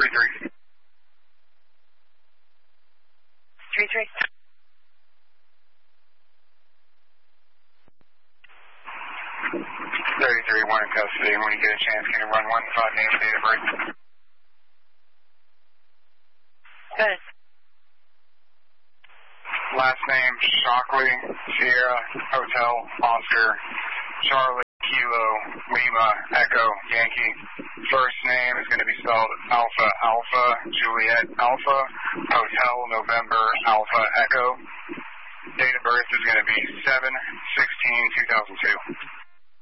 33. 33. 33, 1 in custody. When you get a chance, can you run 1 5 name, date of birth? Good. Last name, Shockley, Sierra, Hotel, Oscar, Charlie, Kilo, Lima, Echo, Yankee. First name is going to be spelled Alpha, Alpha, Juliet, Alpha, Hotel, November, Alpha, Echo. Date of birth is going to be 7/16/2002.